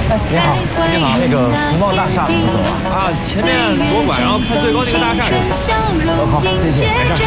哎，你好，你好，那个福茂大厦怎么走啊？ 啊，前面左拐，然后看最高那个大厦就行。 好，谢谢。